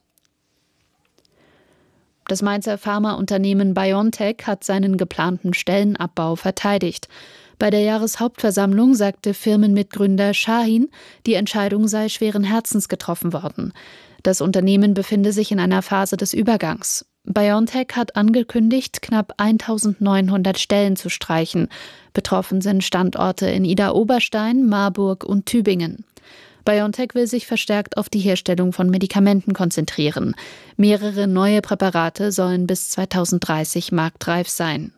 Das Mainzer Pharmaunternehmen BioNTech hat seinen geplanten Stellenabbau verteidigt. Bei der Jahreshauptversammlung sagte Firmenmitgründer Shahin, die Entscheidung sei schweren Herzens getroffen worden. Das Unternehmen befinde sich in einer Phase des Übergangs. BioNTech hat angekündigt, knapp 1.900 Stellen zu streichen. Betroffen sind Standorte in Idar-Oberstein, Marburg und Tübingen. BioNTech will sich verstärkt auf die Herstellung von Medikamenten konzentrieren. Mehrere neue Präparate sollen bis 2030 marktreif sein.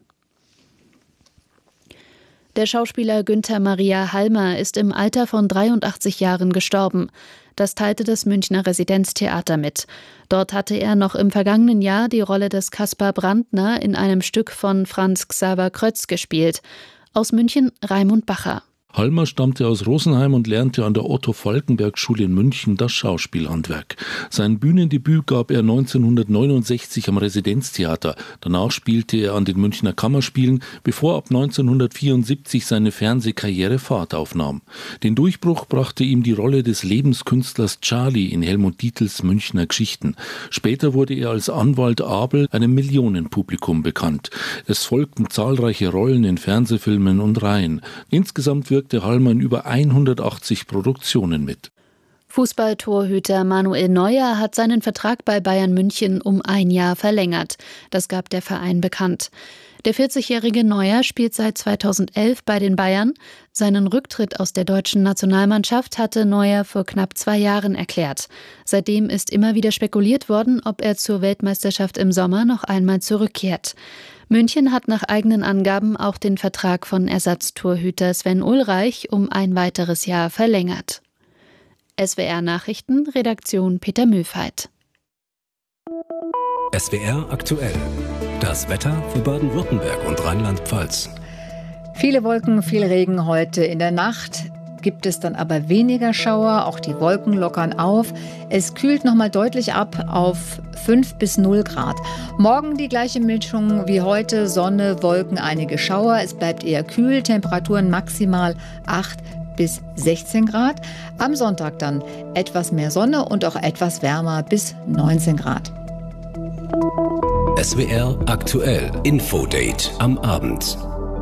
Der Schauspieler Günther Maria Halmer ist im Alter von 83 Jahren gestorben. Das teilte das Münchner Residenztheater mit. Dort hatte er noch im vergangenen Jahr die Rolle des Kaspar Brandner in einem Stück von Franz Xaver Krötz gespielt. Aus München Raimund Bacher. Halmer stammte aus Rosenheim und lernte an der Otto-Falckenberg-Schule in München das Schauspielhandwerk. Sein Bühnendebüt gab er 1969 am Residenztheater. Danach spielte er an den Münchner Kammerspielen, bevor ab 1974 seine Fernsehkarriere Fahrt aufnahm. Den Durchbruch brachte ihm die Rolle des Lebenskünstlers Charlie in Helmut Dietls Münchner Geschichten. Später wurde er als Anwalt Abel einem Millionenpublikum bekannt. Es folgten zahlreiche Rollen in Fernsehfilmen und Reihen. Insgesamt wirkte Halmer in über 180 Produktionen mit. Fußballtorhüter Manuel Neuer hat seinen Vertrag bei Bayern München um 1 Jahr verlängert. Das gab der Verein bekannt. Der 40-jährige Neuer spielt seit 2011 bei den Bayern. Seinen Rücktritt aus der deutschen Nationalmannschaft hatte Neuer vor knapp 2 Jahren erklärt. Seitdem ist immer wieder spekuliert worden, ob er zur Weltmeisterschaft im Sommer noch einmal zurückkehrt. München hat nach eigenen Angaben auch den Vertrag von Ersatztorhüter Sven Ulreich um ein weiteres Jahr verlängert. SWR Nachrichten, Redaktion Peter Mühlfeit. SWR aktuell. Das Wetter für Baden-Württemberg und Rheinland-Pfalz. Viele Wolken, viel Regen heute. In der Nacht gibt es dann aber weniger Schauer. Auch die Wolken lockern auf. Es kühlt nochmal deutlich ab auf 5 bis 0 Grad. Morgen die gleiche Mischung wie heute. Sonne, Wolken, einige Schauer. Es bleibt eher kühl. Temperaturen maximal 8 bis 16 Grad. Am Sonntag dann etwas mehr Sonne und auch etwas wärmer bis 19 Grad. SWR aktuell. Infodate am Abend.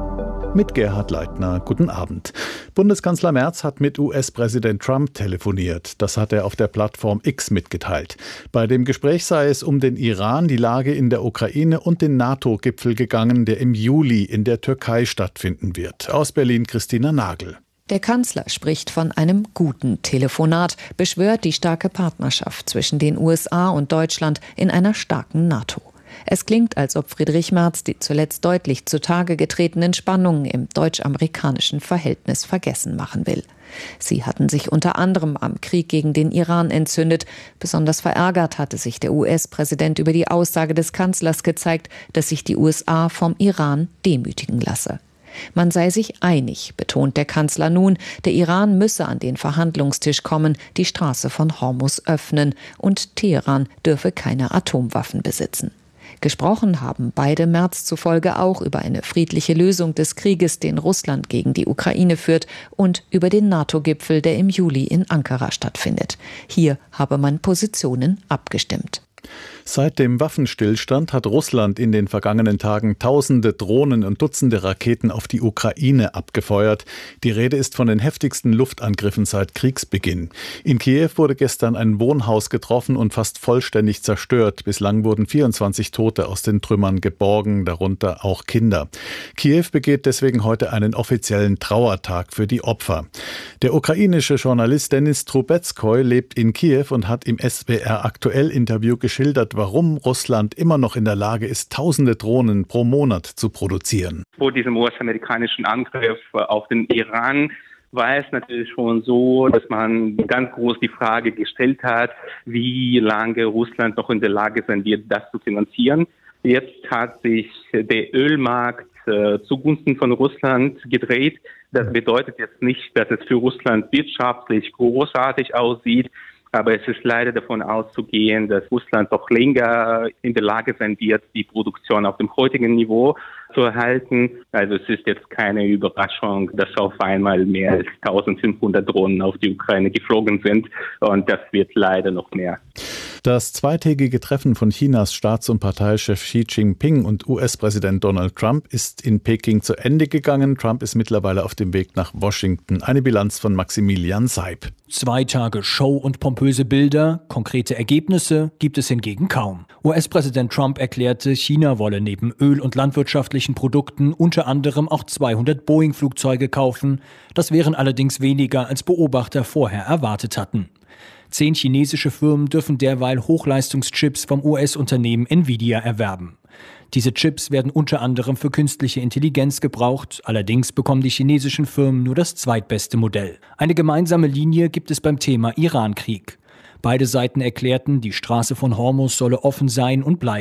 Mit Gerhard Leitner, guten Abend. Bundeskanzler Merz hat mit US-Präsident Trump telefoniert. Das hat er auf der Plattform X mitgeteilt. Bei dem Gespräch sei es um den Iran, die Lage in der Ukraine und den NATO-Gipfel gegangen, der im Juli in der Türkei stattfinden wird. Aus Berlin Christina Nagel. Der Kanzler spricht von einem guten Telefonat, beschwört die starke Partnerschaft zwischen den USA und Deutschland in einer starken NATO. Es klingt, als ob Friedrich Merz die zuletzt deutlich zutage getretenen Spannungen im deutsch-amerikanischen Verhältnis vergessen machen will. Sie hatten sich unter anderem am Krieg gegen den Iran entzündet. Besonders verärgert hatte sich der US-Präsident über die Aussage des Kanzlers gezeigt, dass sich die USA vom Iran demütigen lasse. Man sei sich einig, betont der Kanzler nun, der Iran müsse an den Verhandlungstisch kommen, die Straße von Hormuz öffnen und Teheran dürfe keine Atomwaffen besitzen. Gesprochen haben beide Merz zufolge auch über eine friedliche Lösung des Krieges, den Russland gegen die Ukraine führt, und über den NATO-Gipfel, der im Juli in Ankara stattfindet. Hier habe man Positionen abgestimmt. Seit dem Waffenstillstand hat Russland in den vergangenen Tagen Tausende Drohnen und Dutzende Raketen auf die Ukraine abgefeuert. Die Rede ist von den heftigsten Luftangriffen seit Kriegsbeginn. In Kiew wurde gestern ein Wohnhaus getroffen und fast vollständig zerstört. Bislang wurden 24 Tote aus den Trümmern geborgen, darunter auch Kinder. Kiew begeht deswegen heute einen offiziellen Trauertag für die Opfer. Der ukrainische Journalist Denis Trubetskoy lebt in Kiew und hat im SWR aktuell Interview geschildert, warum Russland immer noch in der Lage ist, Tausende Drohnen pro Monat zu produzieren. Vor diesem US-amerikanischen Angriff auf den Iran war es natürlich schon so, dass man ganz groß die Frage gestellt hat, wie lange Russland noch in der Lage sein wird, das zu finanzieren. Jetzt hat sich der Ölmarkt zugunsten von Russland gedreht. Das bedeutet jetzt nicht, dass es für Russland wirtschaftlich großartig aussieht. Aber es ist leider davon auszugehen, dass Russland doch länger in der Lage sein wird, die Produktion auf dem heutigen Niveau zu erhalten. Also es ist jetzt keine Überraschung, dass auf einmal mehr als 1500 Drohnen auf die Ukraine geflogen sind. Und das wird leider noch mehr. Das zweitägige Treffen von Chinas Staats- und Parteichef Xi Jinping und US-Präsident Donald Trump ist in Peking zu Ende gegangen. Trump ist mittlerweile auf dem Weg nach Washington. Eine Bilanz von Maximilian Seib. 2 Tage Show und pompöse Bilder, konkrete Ergebnisse gibt es hingegen kaum. US-Präsident Trump erklärte, China wolle neben Öl- und landwirtschaftlichen Produkten unter anderem auch 200 Boeing-Flugzeuge kaufen. Das wären allerdings weniger, als Beobachter vorher erwartet hatten. 10 chinesische Firmen dürfen derweil Hochleistungschips vom US-Unternehmen Nvidia erwerben. Diese Chips werden unter anderem für künstliche Intelligenz gebraucht, allerdings bekommen die chinesischen Firmen nur das zweitbeste Modell. Eine gemeinsame Linie gibt es beim Thema Iran-Krieg. Beide Seiten erklärten, die Straße von Hormuz solle offen sein und bleiben.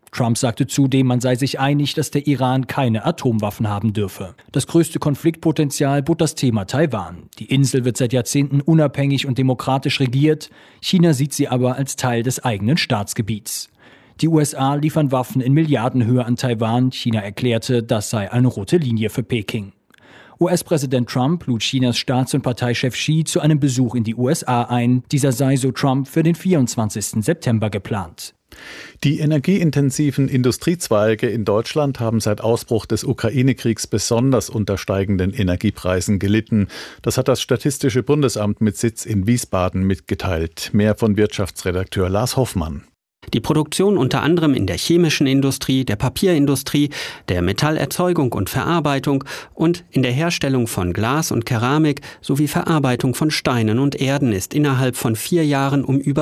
Trump sagte zudem, man sei sich einig, dass der Iran keine Atomwaffen haben dürfe. Das größte Konfliktpotenzial bot das Thema Taiwan. Die Insel wird seit Jahrzehnten unabhängig und demokratisch regiert. China sieht sie aber als Teil des eigenen Staatsgebiets. Die USA liefern Waffen in Milliardenhöhe an Taiwan. China erklärte, das sei eine rote Linie für Peking. US-Präsident Trump lud Chinas Staats- und Parteichef Xi zu einem Besuch in die USA ein. Dieser sei, so Trump, für den 24. September geplant. Die energieintensiven Industriezweige in Deutschland haben seit Ausbruch des Ukraine-Kriegs besonders unter steigenden Energiepreisen gelitten. Das hat das Statistische Bundesamt mit Sitz in Wiesbaden mitgeteilt. Mehr von Wirtschaftsredakteur Lars Hoffmann. Die Produktion unter anderem in der chemischen Industrie, der Papierindustrie, der Metallerzeugung und Verarbeitung und in der Herstellung von Glas und Keramik sowie Verarbeitung von Steinen und Erden ist innerhalb von 4 Jahren um über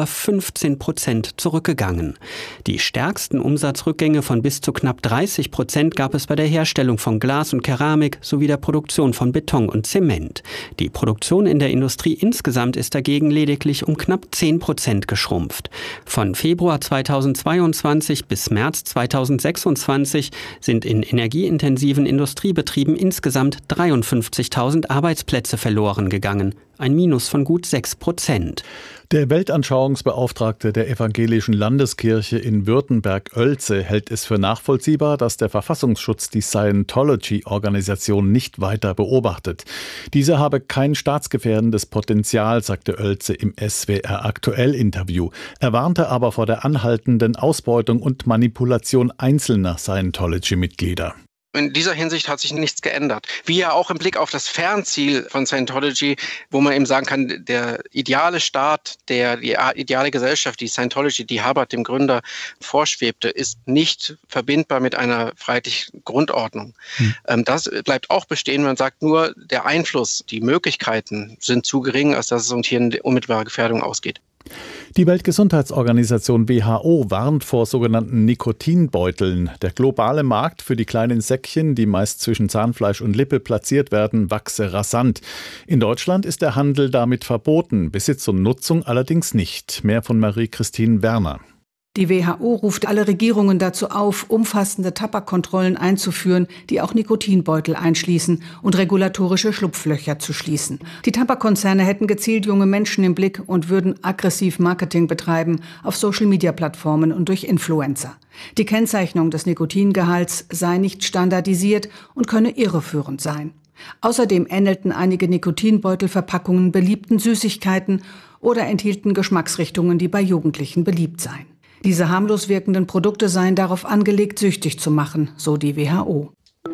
15% zurückgegangen. Die stärksten Umsatzrückgänge von bis zu knapp 30% gab es bei der Herstellung von Glas und Keramik sowie der Produktion von Beton und Zement. Die Produktion in der Industrie insgesamt ist dagegen lediglich um knapp 10% geschrumpft. Von Februar 2022 bis März 2026 sind in energieintensiven Industriebetrieben insgesamt 53.000 Arbeitsplätze verloren gegangen. Ein Minus von gut 6%. Der Weltanschauungsbeauftragte der Evangelischen Landeskirche in Württemberg-Oelze hält es für nachvollziehbar, dass der Verfassungsschutz die Scientology-Organisation nicht weiter beobachtet. Diese habe kein staatsgefährdendes Potenzial, sagte Oelze im SWR-Aktuell-Interview. Er warnte aber vor der anhaltenden Ausbeutung und Manipulation einzelner Scientology-Mitglieder. In dieser Hinsicht hat sich nichts geändert. Wie ja auch im Blick auf das Fernziel von Scientology, wo man eben sagen kann, der ideale Staat, die ideale Gesellschaft, die Scientology, die Hubbard, dem Gründer, vorschwebte, ist nicht verbindbar mit einer freiheitlichen Grundordnung. Das bleibt auch bestehen. Man sagt nur, der Einfluss, die Möglichkeiten sind zu gering, als dass es uns hier eine unmittelbare Gefährdung ausgeht. Die Weltgesundheitsorganisation WHO warnt vor sogenannten Nikotinbeuteln. Der globale Markt für die kleinen Säckchen, die meist zwischen Zahnfleisch und Lippe platziert werden, wachse rasant. In Deutschland ist der Handel damit verboten, Besitz und Nutzung allerdings nicht. Mehr von Marie-Christine Werner. Die WHO ruft alle Regierungen dazu auf, umfassende Tabakkontrollen einzuführen, die auch Nikotinbeutel einschließen und regulatorische Schlupflöcher zu schließen. Die Tabakkonzerne hätten gezielt junge Menschen im Blick und würden aggressiv Marketing betreiben auf Social-Media-Plattformen und durch Influencer. Die Kennzeichnung des Nikotingehalts sei nicht standardisiert und könne irreführend sein. Außerdem ähnelten einige Nikotinbeutelverpackungen beliebten Süßigkeiten oder enthielten Geschmacksrichtungen, die bei Jugendlichen beliebt seien. Diese harmlos wirkenden Produkte seien darauf angelegt, süchtig zu machen, so die WHO.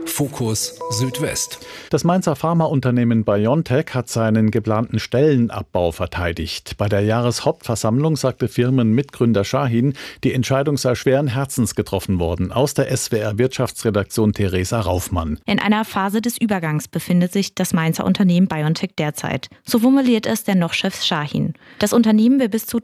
Fokus Südwest. Das Mainzer Pharmaunternehmen BioNTech hat seinen geplanten Stellenabbau verteidigt. Bei der Jahreshauptversammlung sagte Firmenmitgründer Shahin, die Entscheidung sei schweren Herzens getroffen worden. Aus der SWR-Wirtschaftsredaktion Theresa Raufmann. In einer Phase des Übergangs befindet sich das Mainzer Unternehmen BioNTech derzeit. So formuliert es der Noch-Chef Shahin. Das Unternehmen will bis zu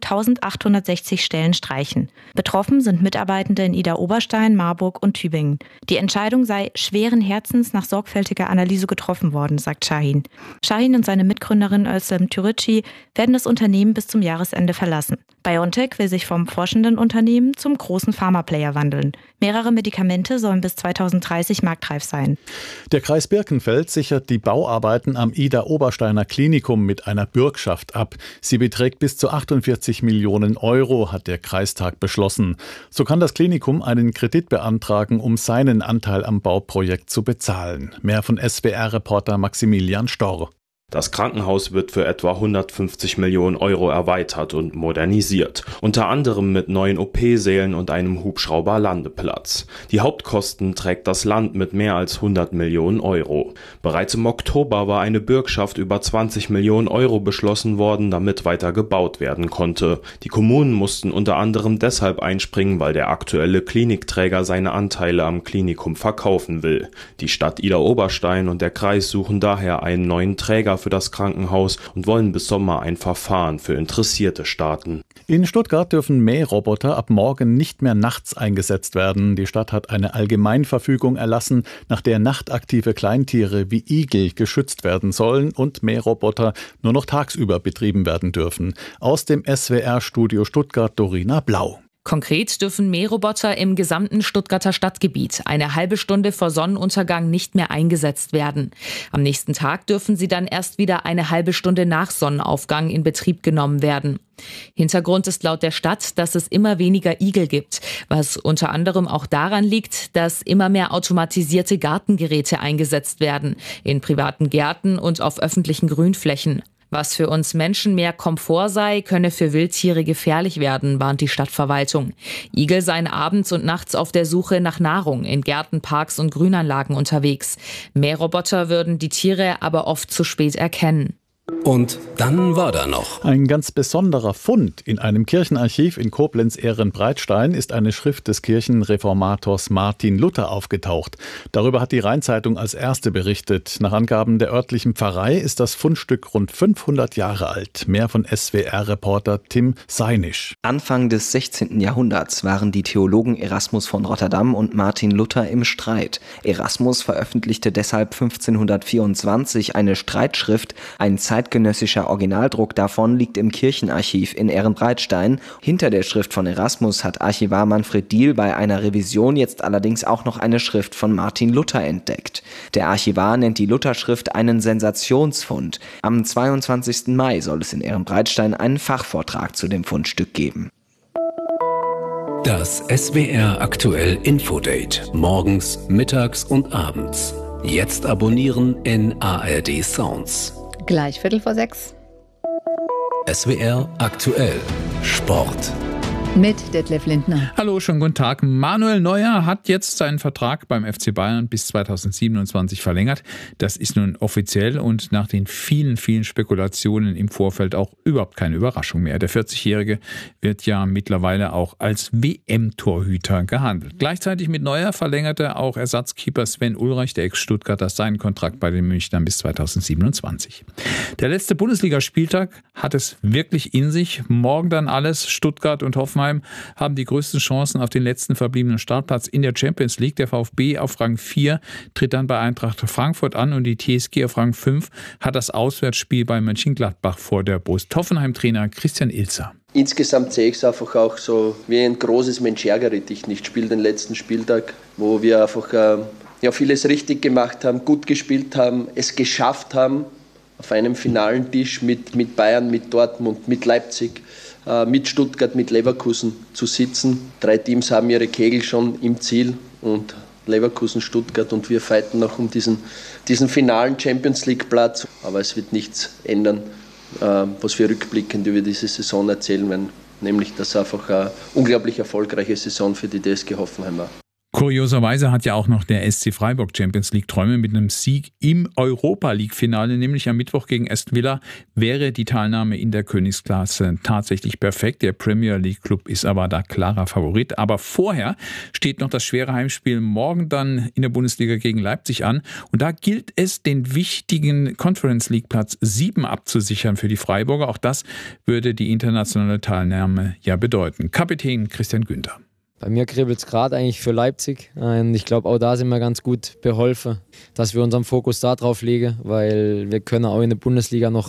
1860 Stellen streichen. Betroffen sind Mitarbeitende in Idar-Oberstein, Marburg und Tübingen. Die Entscheidung sei schweren Herzens nach sorgfältiger Analyse getroffen worden, sagt Shahin. Shahin und seine Mitgründerin Özlem Türeci werden das Unternehmen bis zum Jahresende verlassen. BioNTech will sich vom forschenden Unternehmen zum großen Pharmaplayer wandeln. Mehrere Medikamente sollen bis 2030 marktreif sein. Der Kreis Birkenfeld sichert die Bauarbeiten am Idar-Obersteiner Klinikum mit einer Bürgschaft ab. Sie beträgt bis zu 48 Millionen Euro, hat der Kreistag beschlossen. So kann das Klinikum einen Kredit beantragen, um seinen Anteil am Bauprojekt zu bezahlen. Mehr von SWR-Reporter Maximilian Storr. Das Krankenhaus wird für etwa 150 Millionen Euro erweitert und modernisiert, unter anderem mit neuen OP-Sälen und einem Hubschrauberlandeplatz. Die Hauptkosten trägt das Land mit mehr als 100 Millionen Euro. Bereits im Oktober war eine Bürgschaft über 20 Millionen Euro beschlossen worden, damit weiter gebaut werden konnte. Die Kommunen mussten unter anderem deshalb einspringen, weil der aktuelle Klinikträger seine Anteile am Klinikum verkaufen will. Die Stadt Idar-Oberstein und der Kreis suchen daher einen neuen Träger für das Krankenhaus und wollen bis Sommer ein Verfahren für Interessierte starten. In Stuttgart dürfen Mähroboter ab morgen nicht mehr nachts eingesetzt werden. Die Stadt hat eine Allgemeinverfügung erlassen, nach der nachtaktive Kleintiere wie Igel geschützt werden sollen und Mähroboter nur noch tagsüber betrieben werden dürfen. Aus dem SWR-Studio Stuttgart Dorina Blau. Konkret dürfen Mähroboter im gesamten Stuttgarter Stadtgebiet eine halbe Stunde vor Sonnenuntergang nicht mehr eingesetzt werden. Am nächsten Tag dürfen sie dann erst wieder eine halbe Stunde nach Sonnenaufgang in Betrieb genommen werden. Hintergrund ist laut der Stadt, dass es immer weniger Igel gibt, was unter anderem auch daran liegt, dass immer mehr automatisierte Gartengeräte eingesetzt werden, in privaten Gärten und auf öffentlichen Grünflächen. Was für uns Menschen mehr Komfort sei, könne für Wildtiere gefährlich werden, warnt die Stadtverwaltung. Igel seien abends und nachts auf der Suche nach Nahrung in Gärten, Parks und Grünanlagen unterwegs. Mähroboter würden die Tiere aber oft zu spät erkennen. Und dann war da noch ein ganz besonderer Fund. In einem Kirchenarchiv in Koblenz-Ehrenbreitstein ist eine Schrift des Kirchenreformators Martin Luther aufgetaucht. Darüber hat die Rheinzeitung als erste berichtet. Nach Angaben der örtlichen Pfarrei ist das Fundstück rund 500 Jahre alt. Mehr von SWR-Reporter Tim Seinisch. Anfang des 16. Jahrhunderts waren die Theologen Erasmus von Rotterdam und Martin Luther im Streit. Erasmus veröffentlichte deshalb 1524 eine Streitschrift. Ein zeitgenössischer Originaldruck davon liegt im Kirchenarchiv in Ehrenbreitstein. Hinter der Schrift von Erasmus hat Archivar Manfred Diehl bei einer Revision jetzt allerdings auch noch eine Schrift von Martin Luther entdeckt. Der Archivar nennt die Lutherschrift einen Sensationsfund. Am 22. Mai soll es in Ehrenbreitstein einen Fachvortrag zu dem Fundstück geben. Das SWR aktuell Infodate. Morgens, mittags und abends. Jetzt abonnieren in ARD Sounds. Gleich 5:45. SWR aktuell Sport. Mit Detlef Lindner. Hallo, schönen guten Tag. Manuel Neuer hat jetzt seinen Vertrag beim FC Bayern bis 2027 verlängert. Das ist nun offiziell und nach den vielen, vielen Spekulationen im Vorfeld auch überhaupt keine Überraschung mehr. Der 40-Jährige wird ja mittlerweile auch als WM-Torhüter gehandelt. Gleichzeitig mit Neuer verlängerte auch Ersatzkeeper Sven Ulreich, der Ex-Stuttgarter, seinen Kontrakt bei den Münchnern bis 2027. Der letzte Bundesligaspieltag hat es wirklich in sich. Morgen dann alles. Stuttgart und Hoffenheim haben die größten Chancen auf den letzten verbliebenen Startplatz in der Champions League. Der VfB auf Rang 4 tritt dann bei Eintracht Frankfurt an und die TSG auf Rang 5 hat das Auswärtsspiel bei Mönchengladbach vor der Brust. Hoffenheim-Trainer Christian Ilzer. Insgesamt sehe ich es einfach auch so wie ein großes Mensch-ärgere-dich nicht Spiel, den letzten Spieltag, wo wir einfach vieles richtig gemacht haben, gut gespielt haben, es geschafft haben, auf einem finalen Tisch mit Bayern, mit Dortmund, mit Leipzig, mit Stuttgart, mit Leverkusen zu sitzen. 3 Teams haben ihre Kegel schon im Ziel und Leverkusen, Stuttgart und wir fighten noch um diesen finalen Champions-League-Platz. Aber es wird nichts ändern, was wir rückblickend über diese Saison erzählen werden, nämlich dass es einfach eine unglaublich erfolgreiche Saison für die TSG Hoffenheim war. Kurioserweise hat ja auch noch der SC Freiburg Champions League Träume. Mit einem Sieg im Europa-League-Finale, nämlich am Mittwoch gegen Aston Villa, wäre die Teilnahme in der Königsklasse tatsächlich perfekt. Der Premier League Club ist aber da klarer Favorit. Aber vorher steht noch das schwere Heimspiel morgen dann in der Bundesliga gegen Leipzig an. Und da gilt es, den wichtigen Conference League Platz 7 abzusichern für die Freiburger. Auch das würde die internationale Teilnahme ja bedeuten. Kapitän Christian Günther. Bei mir kribbelt es gerade eigentlich für Leipzig. Und ich glaube, auch da sind wir ganz gut beholfen, dass wir unseren Fokus da drauf legen, weil wir können auch in der Bundesliga noch